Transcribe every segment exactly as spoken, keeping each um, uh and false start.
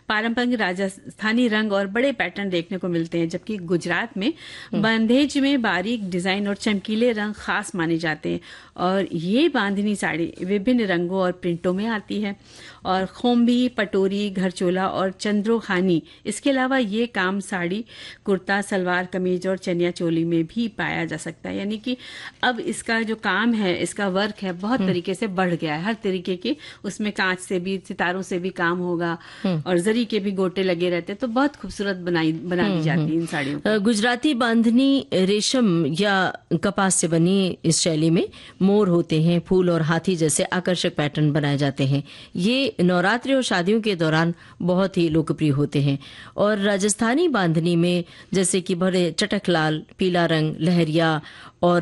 पारंपरिक राजस्थानी रंग और बड़े पैटर्न देखने को मिलते हैं, जबकि गुजरात में बंधेज में बारीक डिजाइन और चमकीले रंग खास माने जाते हैं। और ये बांधनी साड़ी विभिन्न रंगों और प्रिंटों में आती है। और खोम्बी, पटोरी, घरचोला और चंद्रोखानी, इसके अलावा ये काम साड़ी, कुर्ता, सलवार कमीज और चनिया चोली में भी पाया जा सकता है। यानी कि अब इसका जो काम है, इसका वर्क है, बहुत तरीके से बढ़ गया है। हर तरीके के उसमें कांच से भी, सितारों से भी काम होगा और जरी के भी गोटे लगे रहते हैं, तो बहुत खूबसूरत बनाई बना दी जाती है इन साड़ियों को। गुजराती बांधनी रेशम या कपास से बनी इस शैली में मोर होते हैं, फूल और हाथी जैसे आकर्षक पैटर्न बनाए जाते हैं। ये नवरात्रि और शादियों के दौरान बहुत ही लोकप्रिय होते हैं। और राजस्थानी बांधनी में जैसे कि बड़े चटक लाल, पीला रंग, लहरिया और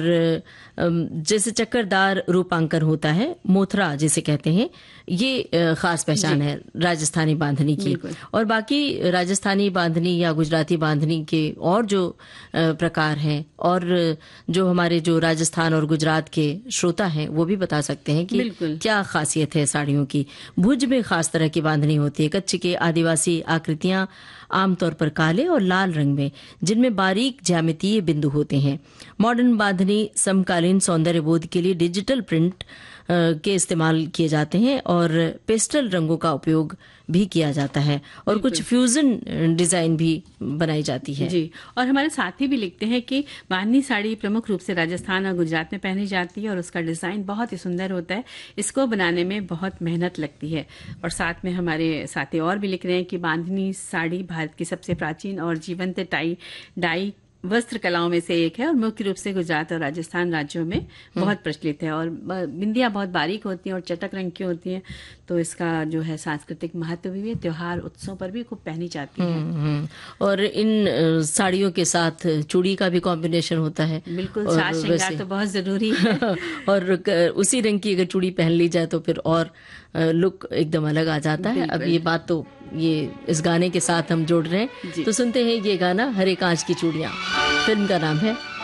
जैसे चक्करदार रूपांकन होता है, मोथरा जिसे कहते हैं, ये खास पहचान है राजस्थानी बांधनी की। और बाकी राजस्थानी बांधनी या गुजराती बांधनी के और जो प्रकार हैं और जो हमारे जो राजस्थान और गुजरात के श्रोता हैं वो भी बता सकते हैं कि क्या खासियत है साड़ियों की। भुज में खास तरह की बांधनी होती है, कच्छ के आदिवासी आकृतियां आमतौर पर काले और लाल रंग में, जिनमें बारीक ज्यामितीय बिंदु होते हैं। मॉडर्न बांधनी समकालीन सौंदर्य बोध के लिए डिजिटल प्रिंट के इस्तेमाल किए जाते हैं और पेस्टल रंगों का उपयोग भी किया जाता है और कुछ फ्यूजन डिजाइन भी बनाई जाती है। जी, और हमारे साथी भी लिखते हैं कि बांधनी साड़ी प्रमुख रूप से राजस्थान और गुजरात में पहनी जाती है और उसका डिजाइन बहुत ही सुंदर होता है। इसको बनाने में बहुत मेहनत लगती है। और साथ में हमारे साथी और भी लिख रहे हैं कि बांधनी साड़ी भारत की सबसे प्राचीन और जीवंत टाई डाई वस्त्र कलाओं में से एक है और मुख्य रूप से गुजरात और राजस्थान राज्यों में बहुत प्रचलित है। और बिंदियां बहुत बारीक होती हैं और चटक रंग की होती हैं, तो इसका जो है सांस्कृतिक महत्व भी है, त्योहार उत्सव पर भी खूब पहनी जाती है। और इन साड़ियों के साथ चूड़ी का भी कॉम्बिनेशन होता है। बिल्कुल, साज श्रृंगार तो बहुत जरूरी है। और उसी रंग की अगर चूड़ी पहन ली जाए तो फिर और लुक एकदम अलग आ जाता है। अब ये बात तो ये इस गाने के साथ हम जोड़ रहे हैं, तो सुनते हैं ये गाना हरे कांच की चूड़ियां। फिल्म का नाम है